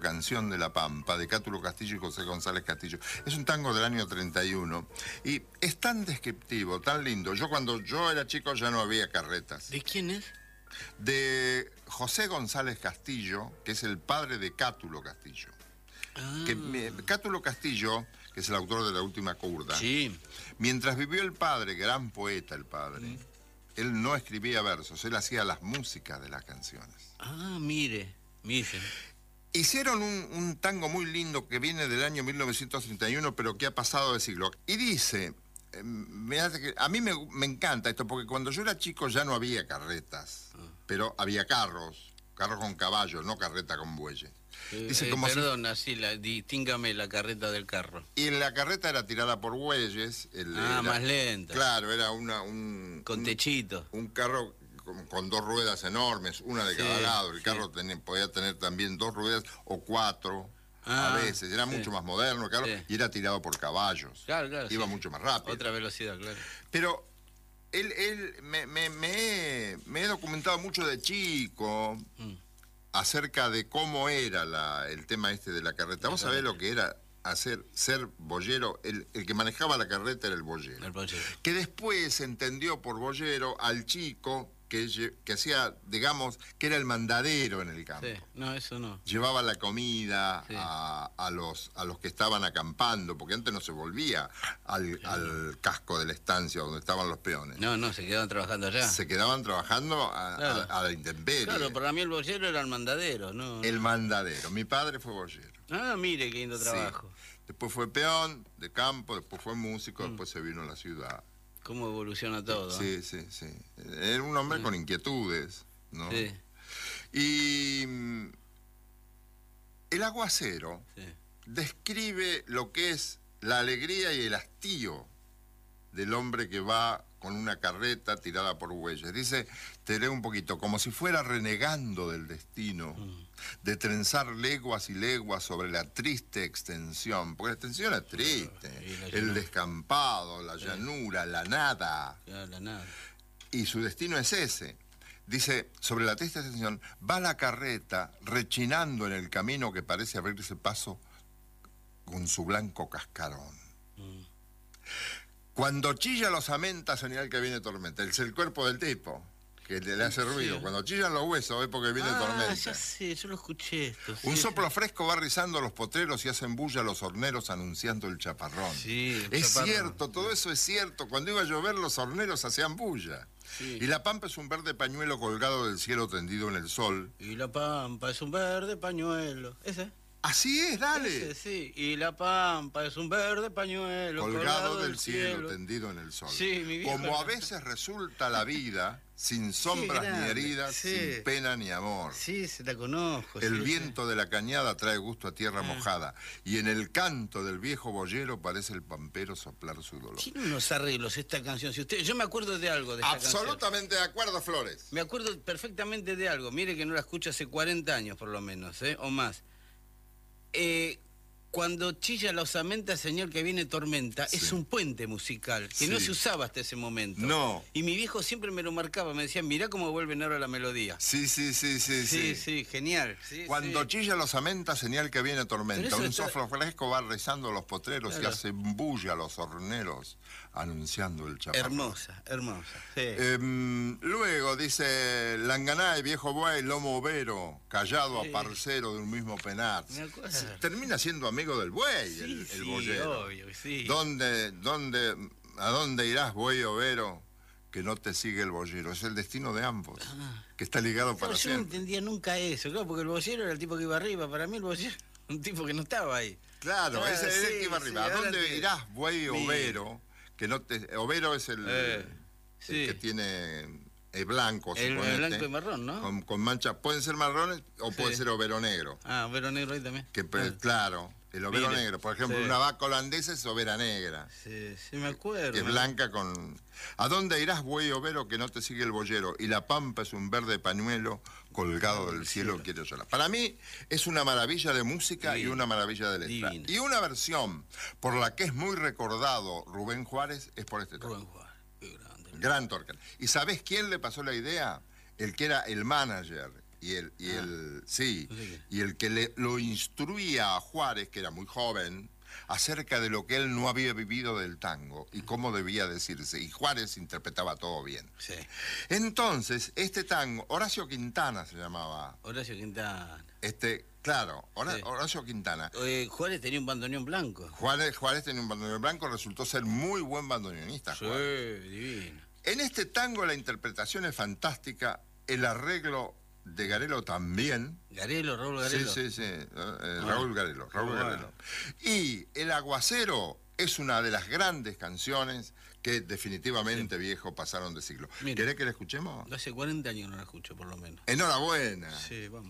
Canción de la Pampa, de Cátulo Castillo y José González Castillo. Es un tango del año 31 y es tan descriptivo, tan lindo. Cuando yo era chico ya no había carretas. ¿De quién es? De José González Castillo, que es el padre de Cátulo Castillo. Cátulo Castillo, que es el autor de La Última Curda, sí, mientras vivió el padre, gran poeta el padre, él no escribía versos, él hacía las músicas de las canciones. Ah, mire. Hicieron un tango muy lindo que viene del año 1931, pero que ha pasado de siglo. Y dice, a mí me encanta esto, porque cuando yo era chico ya no había carretas, pero había carros con caballos, no carreta con bueyes. Dice, perdón, así, distíngame la carreta del carro. Y la carreta era tirada por bueyes. Más lenta. Claro, era con techito. Un carro con dos ruedas enormes, una de cada lado. El carro podía tener también dos ruedas o cuatro a veces. Era mucho más moderno, claro, y era tirado por caballos. Claro, iba mucho más rápido. Otra velocidad, claro. Pero me he documentado mucho de chico acerca de cómo era el tema este de la carreta. Vamos a ver lo que era ser boyero. El que manejaba la carreta era el boyero. Que después entendió por boyero al chico que hacía, digamos, que era el mandadero en el campo. Sí, no, eso no. Llevaba la comida a los que estaban acampando, porque antes no se volvía al casco de la estancia donde estaban los peones. No, se quedaban trabajando allá. Se quedaban trabajando a la intemperie. Claro, para mí el boyero era el mandadero, ¿no? El mandadero. Mi padre fue boyero. Ah, mire qué lindo trabajo. Después fue peón de campo, después fue músico, después se vino a la ciudad. Cómo evoluciona todo. Sí. Era un hombre con inquietudes, ¿no? Sí. Y el aguacero describe lo que es la alegría y el hastío del hombre que va con una carreta tirada por bueyes. Dice, te leo un poquito, como si fuera renegando del destino, de trenzar leguas y leguas sobre la triste extensión, porque la extensión es triste, el descampado, la llanura, la nada. La nada. Y su destino es ese. Dice, sobre la triste extensión, va la carreta rechinando en el camino que parece abrirse paso con su blanco cascarón. Cuando chilla los osamentas, señal que viene tormenta. Es el cuerpo del tipo que le hace ruido. Cuando chillan los huesos es porque viene tormenta. Ya sé, yo lo escuché esto. Un soplo fresco va rizando los potreros y hacen bulla los horneros anunciando el chaparrón. Cierto, todo eso es cierto. Cuando iba a llover los horneros hacían bulla. Y la pampa es un verde pañuelo colgado del cielo tendido en el sol. Y la pampa es un verde pañuelo. Ese. Así es, dale. Sí, y la pampa es un verde pañuelo colgado del cielo tendido en el sol. Como a veces resulta la vida, sin sombras ni heridas, sin pena ni amor. Sí, se la conozco. El viento de la cañada trae gusto a tierra mojada, y en el canto del viejo boyero parece el pampero soplar su dolor. Tiene unos arreglos esta canción. Yo me acuerdo de algo de esta Absolutamente canción. De acuerdo, Flores. Me acuerdo perfectamente de algo. Mire que no la escucho hace 40 años por lo menos, o más. Cuando chilla la osamenta, señor que viene tormenta, es un puente musical que no se usaba hasta ese momento. No. Y mi viejo siempre me lo marcaba, me decía, mirá cómo vuelven ahora la melodía. Sí, genial. Cuando chilla la osamenta, señal que viene tormenta. Un soplo fresco va rezando los potreros y hace bulla los horneros, anunciando el chaparrón. Hermosa. Luego dice, Langaná y viejo buey, lomo overo, callado a parcero de un mismo penar. Termina siendo amigo del buey, el boyero. Obvio, ¿A dónde irás, buey overo, que no te sigue el boyero? Es el destino de ambos, que está ligado para siempre. Yo no entendía nunca eso, claro, porque el boyero era el tipo que iba arriba. Para mí el boyero era un tipo que no estaba ahí. Claro, ese es el que iba arriba. ¿A dónde irás, buey overo, que no te... Overo es el que tiene... blanco, el blanco y marrón, ¿no? Con manchas, pueden ser marrones o puede ser overo negro. Overo negro ahí también. Claro, el overo negro. Por ejemplo, una vaca holandesa es overa negra. Sí, me acuerdo. Que es blanca con... ¿A dónde irás, buey overo, que no te sigue el boyero? Y la pampa es un verde pañuelo colgado del cielo, quiero llorar. Para mí es una maravilla de música y una maravilla de letra. Y una versión por la que es muy recordado Rubén Juárez es por este tema. Rubén Juárez, qué grande. Gran Torcal. ¿Y sabés quién le pasó la idea? El que era el manager sí, No sé qué. y el que lo instruía a Juárez, que era muy joven, acerca de lo que él no había vivido del tango y cómo debía decirse. Y Juárez interpretaba todo bien. Sí. Entonces, este tango, Horacio Quintana se llamaba. Horacio Quintana. Claro, Sí. Horacio Quintana. Juárez tenía un bandoneón blanco. Juárez tenía un bandoneón blanco, resultó ser muy buen bandoneonista. Sí, Juárez. divino. En este tango la interpretación es fantástica, el arreglo de Garelo también. Garelo, Raúl Garelo. Sí. Raúl Garelo. Y El Aguacero es una de las grandes canciones que definitivamente, viejo, pasaron de siglo. Mira. ¿Querés que la escuchemos? Hace 40 años no la escucho, por lo menos. Enhorabuena. Sí, vamos.